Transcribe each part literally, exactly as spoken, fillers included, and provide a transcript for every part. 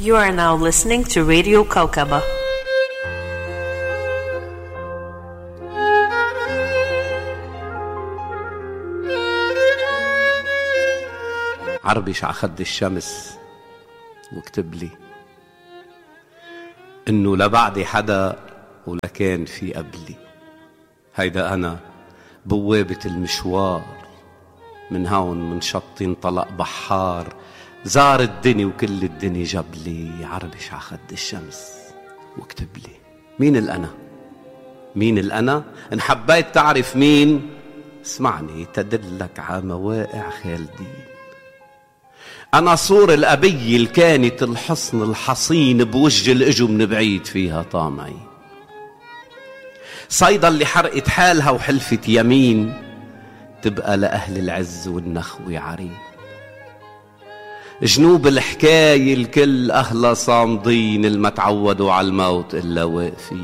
You are now listening to Radio Kaukaba. عربش عخد الشمس واكتب لي انه لا بعدي حدا ولا كان في قبلي. هيدا انا بوابة المشوار، من هون من شط انطلق بحار، زار الدنيا وكل الدنيا جاب لي. عربش عخد الشمس واكتب لي مين الأنا، مين الأنا. إن حبيت تعرف مين اسمعني تدلك على مواقع خالدين. أنا صور الأبي اللي كانت الحصن الحصين بوجه الإجو من بعيد فيها طامعي. صيدا اللي حرقت حالها وحلفت يمين تبقى لأهل العز والنخوة عرين. جنوب الحكاية الكل أهلا صامدين، الما تعودوا على الموت إلا واقفين.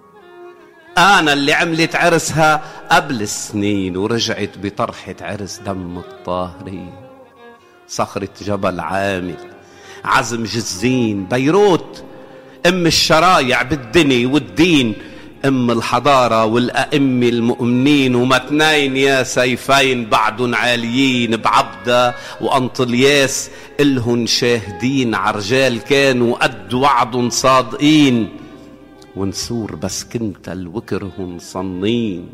أنا اللي عملت عرسها قبل السنين ورجعت بطرحة عرس دم الطاهرين. صخرة جبل عامل، عزم جزين، بيروت أم الشرايع بالدنيا والدين، أم الحضارة والأئمة المؤمنين. ومتنين يا سيفين بعدن عاليين، بعبدة وأنطلياس إلهن شاهدين. عرجال كانوا قد وعد صادقين، ونسور بس كنت الوكرهن صنين.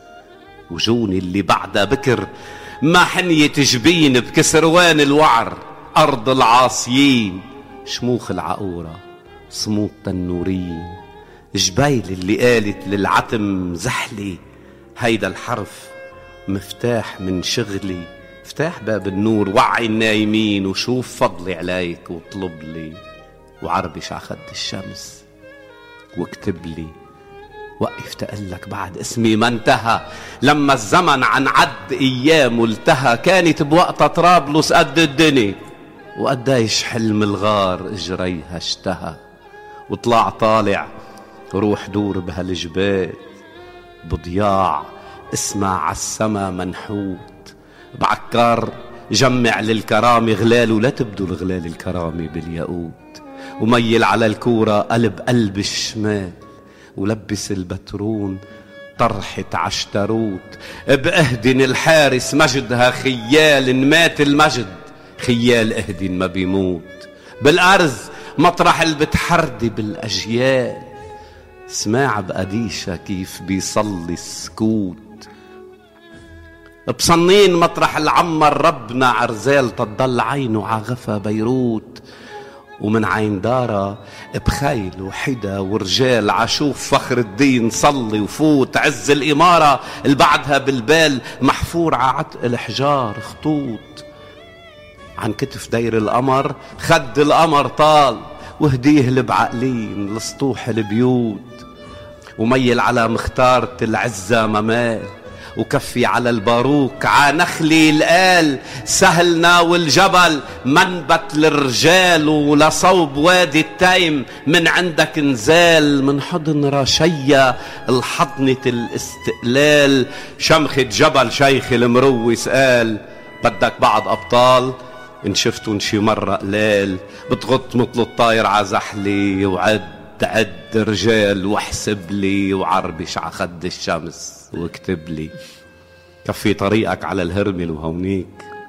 وجوني اللي بعدها بكر ما حنية جبين، بكسروان الوعر أرض العاصيين. شموخ العقورة صمود تنورين، جبيل اللي قالت للعتم زحلي. هيدا الحرف مفتاح من شغلي، افتح باب النور وعي النايمين، وشوف فضلي عليك واطلب لي. وعربش عخد الشمس واكتب لي وقف تقلك بعد اسمي ما انتهى. لما الزمن عن عد ايام التهى، كانت بوقتها طرابلس قد الدنيا، وقديش حلم الغار اجريها اشتهى. وطلع طالع روح دور بهالجبال بضياع، اسمع عالسما منحوت. بعكار جمع للكرامة غلال، ولا تبدو الغلال الكرامة بالياقوت. وميل على الكورة قلب قلب الشمال، ولبس البترون طرحة عشتروت. بأهدن الحارس مجدها خيال، إن مات المجد خيال أهدن ما بيموت. بالأرز مطرح اللي بتحردي بالأجيال، سماع بقديشة كيف بيصلي السكوت. بصنين مطرح العمر ربنا عرزال، تضل عينه عغفى بيروت. ومن عين دارة بخيل وحدا ورجال، عشوف فخر الدين صلي وفوت. عز الإمارة اللي بعدها بالبال محفور ععتق الحجار خطوط. عن كتف دير القمر خد القمر طال، وهديه لبعقلين لسطوح البيوت. وميل على مختارة العزة ممال، وكفي على الباروك عانخلي القال. سهلنا والجبل منبت للرجال، ولصوب وادي التيم من عندك نزال. من حضن رشية الحضنة الاستقلال، شمخة جبل شيخ المروس قال. بدك بعض أبطال إن شفتوا شي مرة قلال، بتغط مثل الطاير عزحلي. وعد عد رجال واحسب لي، وعربش عخد الشمس واكتب لي. كفي طريقك على الهرمل وهونيك،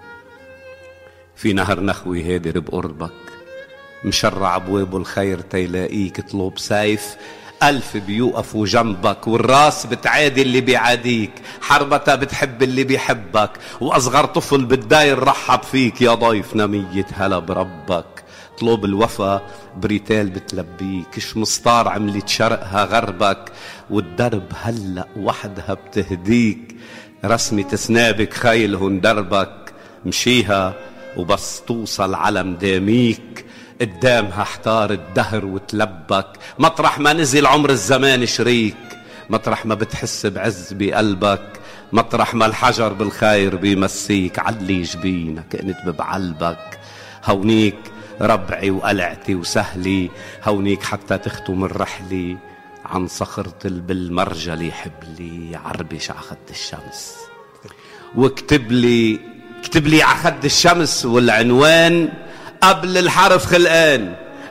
في نهر نخوي هادر بقربك. مشرع ابواب الخير تيلاقيك، اطلب سيف ألف بيوقفوا جنبك. والراس بتعادي اللي بيعاديك، حربتها بتحب اللي بيحبك. وأصغر طفل بالداير رحب فيك، يا ضيف نمية هلا بربك. طلب الوفا بريتال بتلبيك، شمسطار عملت شرقها غربك. والدرب هلأ وحدها بتهديك، رسمة سنابك خيلهن دربك. مشيها وبس توصل على مداميك، قدامها احتار الدهر وتلبك. مطرح ما نزل عمر الزمان شريك، مطرح ما بتحس بعز بقلبك. مطرح ما الحجر بالخير بيمسيك، علي جبينك انت بعلبك. هونيك ربعي وقلعتي وسهلي، هونيك حتى تختم الرحلة عن صخرة بالمرجلي. حبلي عربش عخد الشمس واكتب لي، اكتب لي عخد الشمس. والعنوان قبل الحرف خلقان،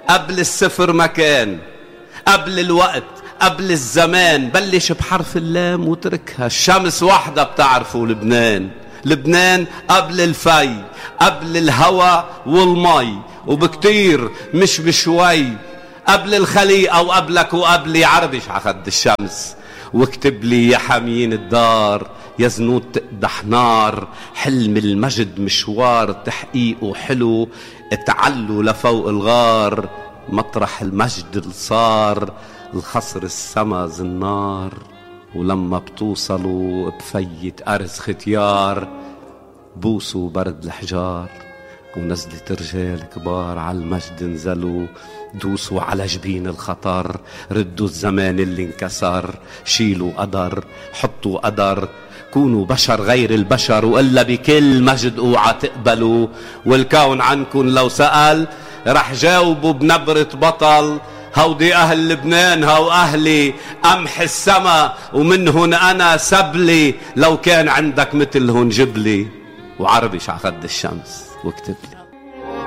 قبل الصفر مكان، قبل الوقت، قبل الزمان. بلش بحرف اللام وتركها. الشمس وحدة بتعرفوا لبنان. لبنان قبل الفي، قبل الهوى والمي، وبكتير مش بشوي، قبل الخليقة وقبلك وقبلي. عربش عخد الشمس. واكتب لي يا حميين الدار، يا زنود تقدح نار، حلم المجد مشوار تحقيقه حلو، اتعلوا لفوق الغار، مطرح المجد اللي صار الخصر السما زنار. ولما بتوصلوا بفيت أرز ختيار، بوسوا برد الحجار، ونزلت رجال كبار على المجد نزلوا، دوسوا على جبين الخطر، ردوا الزمان اللي انكسر، شيلوا قدر، حطوا قدر، كونوا بشر غير البشر، وإلا بكل مجد اوعى تقبلوا. والكون عنكن لو سأل رح جاوبوا بنبرة بطل، هودي أهل لبنان هو أهلي، أمح السما ومنهن أنا سبلي، لو كان عندك مثلهن جبلي. وعربش عخد الشمس واكتب لي.